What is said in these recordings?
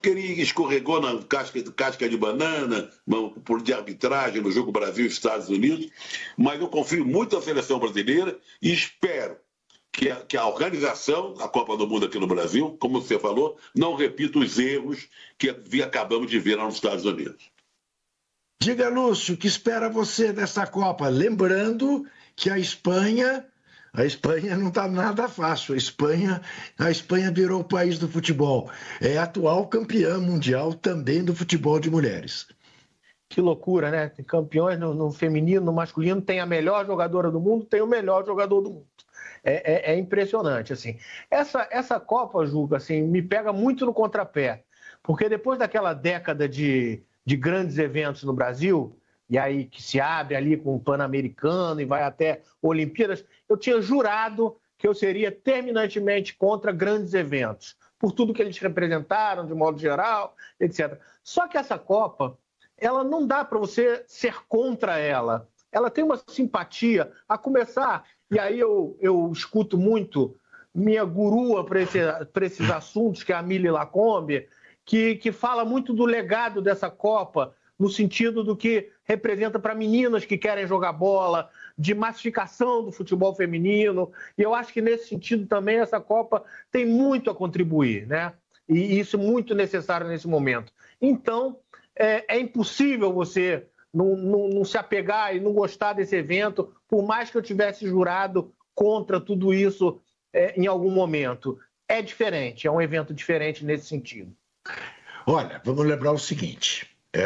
que ele escorregou na casca de banana, por de arbitragem no jogo Brasil e Estados Unidos, mas eu confio muito na seleção brasileira e espero que a organização da Copa do Mundo aqui no Brasil, como você falou, não repita os erros que acabamos de ver lá nos Estados Unidos. Diga, Lúcio, o que espera você dessa Copa? Lembrando que a Espanha não está nada fácil. A Espanha virou o país do futebol. É a atual campeã mundial também do futebol de mulheres. Que loucura, né? Tem campeões no feminino, no masculino, tem a melhor jogadora do mundo, tem o melhor jogador do mundo. É impressionante, assim. Essa Copa, Juca, assim, me pega muito no contrapé, porque depois daquela década de grandes eventos no Brasil, e aí que se abre ali com o Pan-Americano e vai até Olimpíadas, eu tinha jurado que eu seria terminantemente contra grandes eventos, por tudo que eles representaram, de modo geral, etc. Só que essa Copa, ela não dá para você ser contra ela. Ela tem uma simpatia, a começar, e aí eu escuto muito minha gurua para esses assuntos, que é a Mili Lacombe, que fala muito do legado dessa Copa, no sentido do que representa para meninas que querem jogar bola, de massificação do futebol feminino. E eu acho que, nesse sentido, também essa Copa tem muito a contribuir, né? E isso é muito necessário nesse momento. Então, é impossível você não se apegar e não gostar desse evento, por mais que eu tivesse jurado contra tudo isso em algum momento. É diferente, é um evento diferente nesse sentido. Olha, vamos lembrar o seguinte,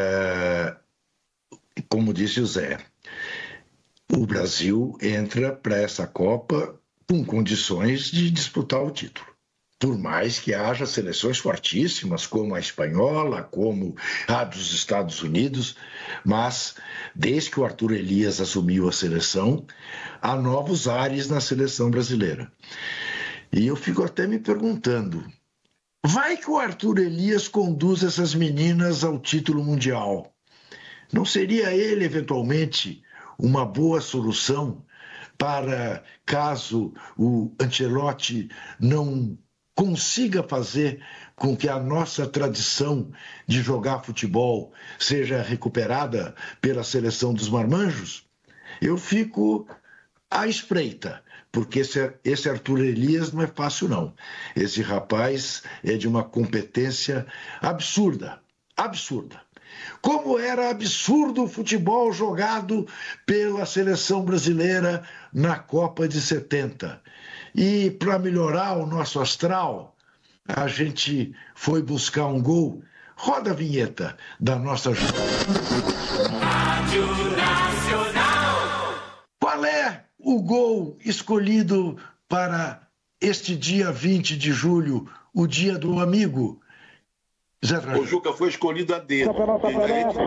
como disse o Zé, o Brasil entra para essa Copa com condições de disputar o título. Por mais que haja seleções fortíssimas, como a espanhola, como a dos Estados Unidos, mas desde que o Arthur Elias assumiu a seleção, há novos ares na seleção brasileira. E eu fico até me perguntando, vai que o Arthur Elias conduz essas meninas ao título mundial? Não seria ele, eventualmente, uma boa solução para, caso o Ancelotti não consiga fazer com que a nossa tradição de jogar futebol seja recuperada pela seleção dos marmanjos? Eu fico à espreita, porque esse Arthur Elias não é fácil, não. Esse rapaz é de uma competência absurda, absurda. Como era absurdo o futebol jogado pela seleção brasileira na Copa de 70. E para melhorar o nosso astral, a gente foi buscar um gol. Roda a vinheta da nossa Rádio Nacional. Qual é o gol escolhido para este dia 20 de julho, o dia do amigo? O Juca foi escolhido a dedo. A gente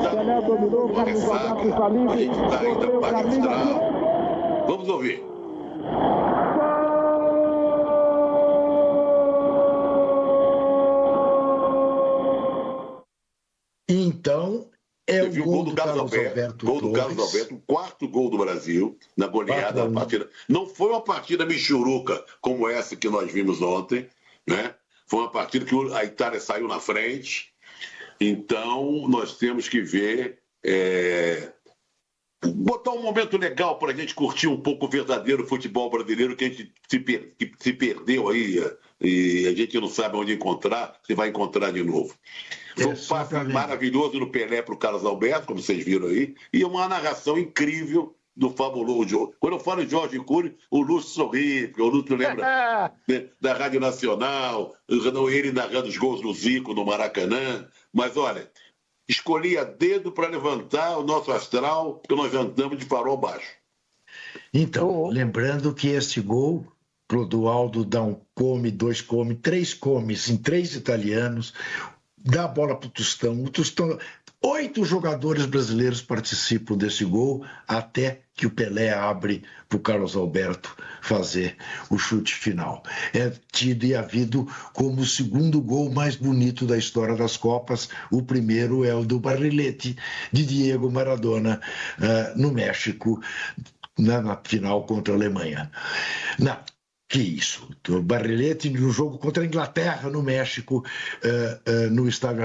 está ainda para mostrar. Vamos ouvir. Então, o gol do Carlos Alberto. Gol do Carlos Alberto, o quarto gol do Brasil na goleada da partida. Não foi uma partida michuruca como essa que nós vimos ontem, né? Foi uma partida que a Itália saiu na frente. Então, nós temos que ver... botar um momento legal para a gente curtir um pouco o verdadeiro futebol brasileiro que a gente se perdeu aí e a gente não sabe onde encontrar, se vai encontrar de novo. Foi um passe maravilhoso no Pelé para o Carlos Alberto, como vocês viram aí, e uma narração incrível do fabuloso. Quando eu falo em Jorge Cury, o Lúcio sorri, porque o Lúcio lembra da Rádio Nacional, ele narrando os gols do Zico no Maracanã. Mas olha, escolhi a dedo para levantar o nosso astral, porque nós andamos de farol baixo. Então, lembrando que esse gol, Clodoaldo dá um come, dois come, três comes em três italianos, dá a bola para o Tostão. 8 jogadores brasileiros participam desse gol, até que o Pelé abre para o Carlos Alberto fazer o chute final. É tido e havido como o segundo gol mais bonito da história das Copas. O primeiro é o do Barrilete, de Diego Maradona, no México, na final contra a Alemanha. Que isso? O Barrilete no jogo contra a Inglaterra, no México, no estádio